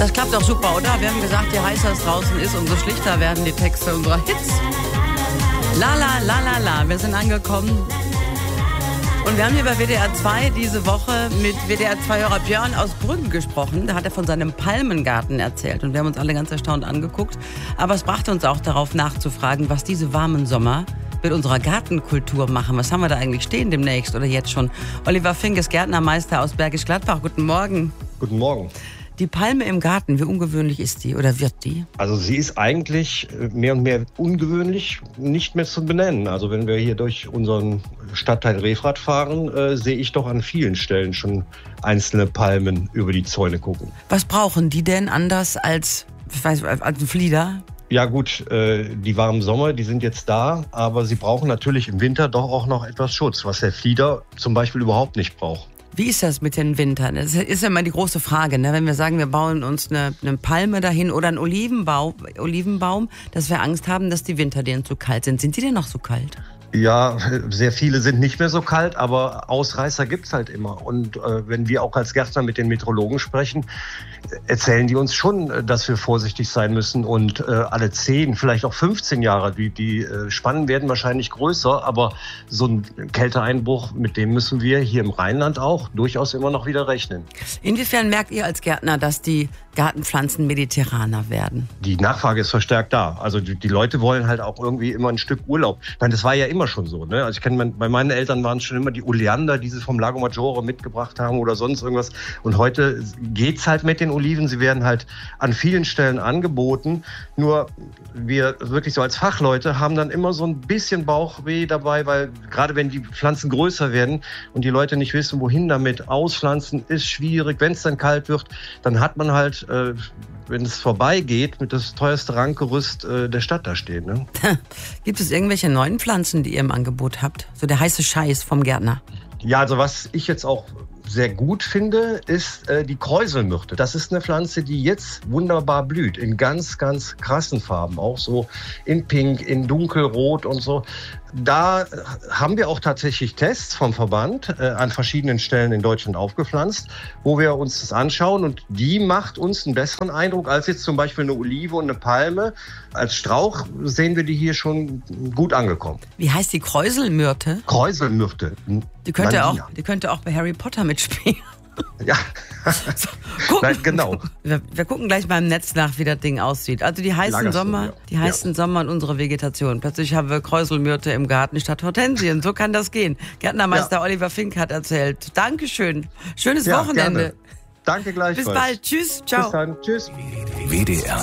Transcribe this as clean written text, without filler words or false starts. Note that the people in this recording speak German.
Das klappt doch super, oder? Wir haben gesagt, je heißer es draußen ist, umso schlichter werden die Texte unserer Hits. La la la la la, wir sind angekommen. Und wir haben hier bei WDR 2 diese Woche mit WDR 2-Hörer Björn aus Brüggen gesprochen. Da hat er von seinem Palmengarten erzählt und wir haben uns alle ganz erstaunt angeguckt. Aber es brachte uns auch darauf nachzufragen, was diese warmen Sommer mit unserer Gartenkultur machen. Was haben wir da eigentlich stehen demnächst oder jetzt schon? Oliver Fink ist Gärtnermeister aus Bergisch Gladbach. Guten Morgen. Guten Morgen. Die Palme im Garten, wie ungewöhnlich ist die oder wird die? Also sie ist eigentlich mehr und mehr ungewöhnlich nicht mehr zu benennen. Also wenn wir hier durch unseren Stadtteil Refrath fahren, sehe ich doch an vielen Stellen schon einzelne Palmen über die Zäune gucken. Was brauchen die denn anders als ein Flieder? Ja gut, die warmen Sommer, die sind jetzt da, aber sie brauchen natürlich im Winter doch auch noch etwas Schutz, was der Flieder zum Beispiel überhaupt nicht braucht. Wie ist das mit den Wintern? Das ist ja immer die große Frage, ne? Wenn wir sagen, wir bauen uns eine Palme dahin oder einen Olivenbaum, dass wir Angst haben, dass die Winter denen zu kalt sind. Sind die denn noch so kalt? Ja, sehr viele sind nicht mehr so kalt, aber Ausreißer gibt's halt immer. Und wenn wir auch als Gärtner mit den Meteorologen sprechen, erzählen die uns schon, dass wir vorsichtig sein müssen. Und alle 10, vielleicht auch 15 Jahre, die Spannen werden wahrscheinlich größer. Aber so ein Kälteeinbruch, mit dem müssen wir hier im Rheinland auch durchaus immer noch wieder rechnen. Inwiefern merkt ihr als Gärtner, dass die Gartenpflanzen mediterraner werden? Die Nachfrage ist verstärkt da. Also die Leute wollen halt auch irgendwie immer ein Stück Urlaub. Ich meine, das war ja immer schon so, ne? Also ich kenne, bei meinen Eltern waren es schon immer die Oleander, die sie vom Lago Maggiore mitgebracht haben oder sonst irgendwas. Und heute geht's halt mit den Oliven. Sie werden halt an vielen Stellen angeboten. Nur wir wirklich so als Fachleute haben dann immer so ein bisschen Bauchweh dabei, weil gerade wenn die Pflanzen größer werden und die Leute nicht wissen, wohin damit, auspflanzen ist schwierig. Wenn es dann kalt wird, dann hat man halt, wenn es vorbeigeht, mit das teuerste Rankgerüst der Stadt da stehen. Ne? Gibt es irgendwelche neuen Pflanzen, die ihr im Angebot habt? So der heiße Scheiß vom Gärtner. Ja, also was ich jetzt auch sehr gut finde, ist die Kräuselmyrte. Das ist eine Pflanze, die jetzt wunderbar blüht, in ganz, ganz krassen Farben, auch so in Pink, in Dunkelrot und so. Da haben wir auch tatsächlich Tests vom Verband an verschiedenen Stellen in Deutschland aufgepflanzt, wo wir uns das anschauen und die macht uns einen besseren Eindruck als jetzt zum Beispiel eine Olive und eine Palme. Als Strauch sehen wir die hier schon gut angekommen. Wie heißt die Kräuselmyrte? Kräuselmyrte. Die könnte auch bei Harry Potter mitspielen. Ja, so, nein, genau. Wir gucken gleich mal im Netz nach, wie das Ding aussieht. Also die heißen Sommer und unsere Vegetation. Plötzlich haben wir Kräuselmyrte im Garten statt Hortensien. So kann das gehen. Gärtnermeister Oliver Fink hat erzählt. Dankeschön. Schönes Wochenende. Gerne. Danke gleichfalls. Bis bald. Tschüss. Ciao. Bis dann. Tschüss. WDR